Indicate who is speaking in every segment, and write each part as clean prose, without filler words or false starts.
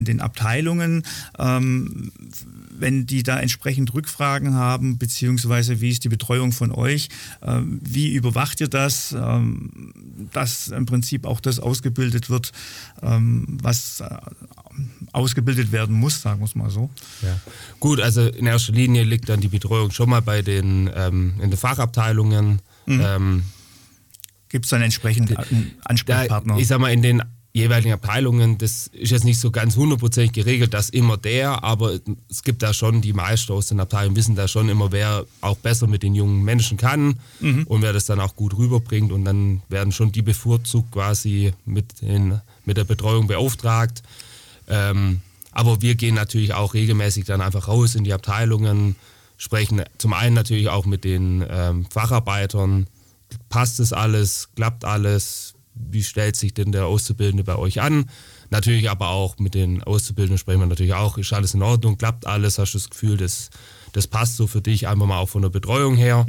Speaker 1: den Abteilungen, wenn die da entsprechend Rückfragen haben, beziehungsweise wie ist die Betreuung von euch, wie überwacht ihr das, dass im Prinzip auch das ausgebildet wird, was ausgebildet werden muss, sagen wir es mal so.
Speaker 2: Ja. Gut, also in erster Linie liegt dann die Betreuung schon mal bei den in den Fachabteilungen.
Speaker 1: Gibt es dann entsprechend einen Ansprechpartner?
Speaker 2: Ich sag mal, in den jeweiligen Abteilungen, das ist jetzt nicht so ganz 100% geregelt, dass immer aber es gibt da schon, die Meister aus den Abteilungen wissen da schon immer, wer auch besser mit den jungen Menschen kann und wer das dann auch gut rüberbringt, und dann werden schon die bevorzugt quasi mit der Betreuung beauftragt. Aber wir gehen natürlich auch regelmäßig dann einfach raus in die Abteilungen, sprechen zum einen natürlich auch mit den Facharbeitern, passt es alles, klappt alles, wie stellt sich denn der Auszubildende bei euch an? Natürlich aber auch mit den Auszubildenden sprechen wir natürlich auch, ist alles in Ordnung, klappt alles, hast du das Gefühl, das passt so für dich, einfach mal auch von der Betreuung her.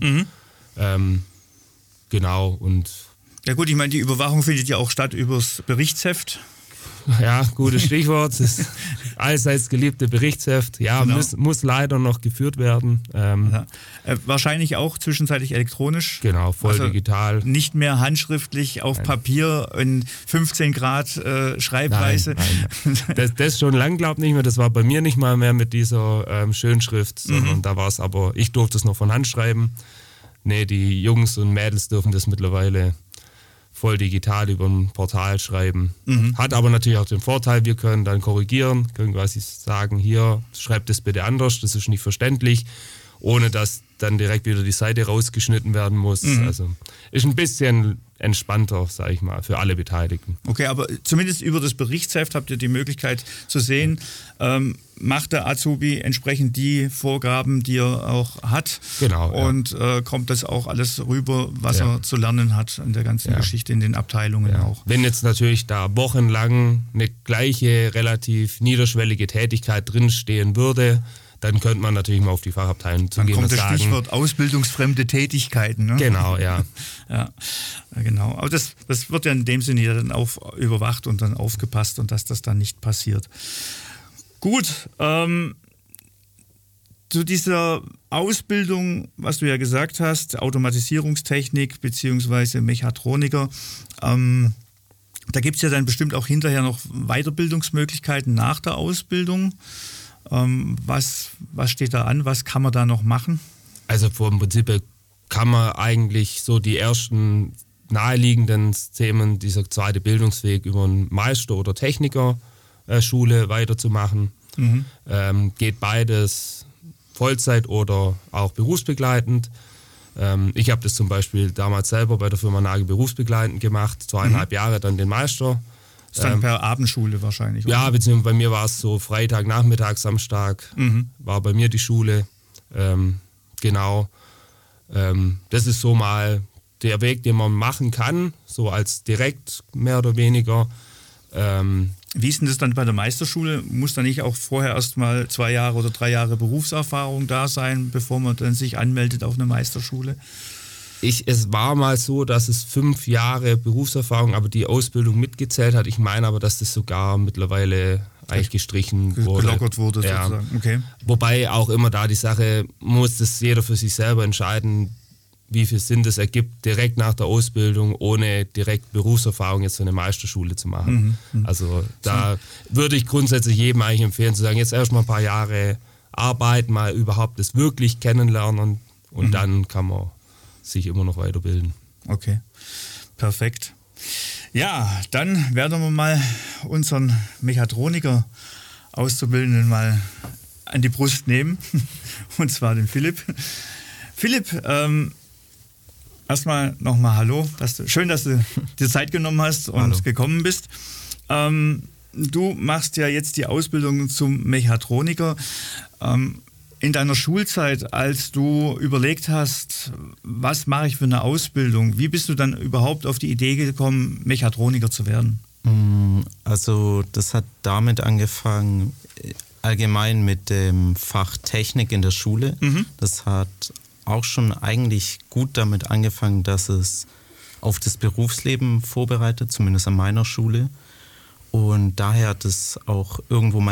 Speaker 2: Genau. Und
Speaker 1: ja gut, ich meine, die Überwachung findet ja auch statt übers Berichtsheft.
Speaker 2: Ja, gutes Stichwort. Das allseits geliebte Berichtsheft. Ja, genau. muss leider noch geführt werden.
Speaker 1: Wahrscheinlich auch zwischenzeitlich elektronisch.
Speaker 2: Genau, voll digital.
Speaker 1: Nicht mehr handschriftlich auf Papier in 15 Grad Schreibweise.
Speaker 2: Nein. Das schon lang, glaube ich, nicht mehr. Das war bei mir nicht mal mehr mit dieser Schönschrift, sondern da war es aber, ich durfte es noch von Hand schreiben. Nee, die Jungs und Mädels dürfen das mittlerweile voll digital über ein Portal schreiben. Hat aber natürlich auch den Vorteil, wir können dann korrigieren, können quasi sagen, hier, schreibt das bitte anders, das ist nicht verständlich, ohne dass dann direkt wieder die Seite rausgeschnitten werden muss. Also ist ein bisschen entspannter, sage ich mal, für alle Beteiligten. Okay,
Speaker 1: aber zumindest über das Berichtsheft habt ihr die Möglichkeit zu sehen, macht der Azubi entsprechend die Vorgaben, die er auch hat.
Speaker 2: Genau.
Speaker 1: Und kommt das auch alles rüber, was er zu lernen hat in der ganzen Geschichte, in den Abteilungen auch.
Speaker 2: Wenn jetzt natürlich da wochenlang eine gleiche, relativ niederschwellige Tätigkeit drinstehen würde, dann könnte man natürlich mal auf die Fachabteilung zugehen und sagen.
Speaker 1: Dann kommt das Stichwort ausbildungsfremde Tätigkeiten. Ne?
Speaker 2: Genau, ja.
Speaker 1: Ja, genau. Aber das wird ja in dem Sinne ja dann auch überwacht und dann aufgepasst, und dass das dann nicht passiert. Gut, zu dieser Ausbildung, was du ja gesagt hast, Automatisierungstechnik bzw. Mechatroniker, da gibt es ja dann bestimmt auch hinterher noch Weiterbildungsmöglichkeiten nach der Ausbildung. Was steht da an? Was kann man da noch machen?
Speaker 2: Also vom Prinzip kann man eigentlich so die ersten naheliegenden Themen, dieser zweite Bildungsweg über einen Meister- oder Technikerschule weiterzumachen. Geht beides Vollzeit oder auch berufsbegleitend. Ich habe das zum Beispiel damals selber bei der Firma Nagel berufsbegleitend gemacht, 2,5 Jahre dann den Meister.
Speaker 1: Das ist dann per Abendschule wahrscheinlich, oder?
Speaker 2: Ja, beziehungsweise bei mir war es so Freitag, Nachmittag, Samstag war bei mir die Schule. Genau. Das ist so mal der Weg, den man machen kann, so als direkt mehr oder weniger.
Speaker 1: Wie ist denn das dann bei der Meisterschule? Muss da nicht auch vorher erst mal 2 Jahre oder 3 Jahre Berufserfahrung da sein, bevor man dann sich anmeldet auf eine Meisterschule?
Speaker 2: Es war mal so, dass es 5 Jahre Berufserfahrung, aber die Ausbildung mitgezählt hat. Ich meine aber, dass das sogar mittlerweile eigentlich gestrichen wurde.
Speaker 1: Gelockert wurde sozusagen, okay.
Speaker 2: Wobei auch immer da die Sache, muss das jeder für sich selber entscheiden, wie viel Sinn das ergibt, direkt nach der Ausbildung, ohne direkt Berufserfahrung jetzt so eine Meisterschule zu machen. Also da würde ich grundsätzlich jedem eigentlich empfehlen, zu sagen, jetzt erstmal ein paar Jahre arbeiten, mal überhaupt das wirklich kennenlernen und dann kann man sich immer noch weiterbilden.
Speaker 1: Okay, perfekt. Ja, dann werden wir mal unseren Mechatroniker Auszubildenden mal an die Brust nehmen, und zwar den Philipp. Philipp, erstmal nochmal hallo. Schön, dass du dir Zeit genommen hast und gekommen bist. Du machst ja jetzt die Ausbildung zum Mechatroniker. In deiner Schulzeit, als du überlegt hast, was mache ich für eine Ausbildung, wie bist du dann überhaupt auf die Idee gekommen, Mechatroniker zu werden?
Speaker 3: Also das hat damit angefangen, allgemein mit dem Fach Technik in der Schule. Das hat auch schon eigentlich gut damit angefangen, dass es auf das Berufsleben vorbereitet, zumindest an meiner Schule. Und daher hat es auch irgendwo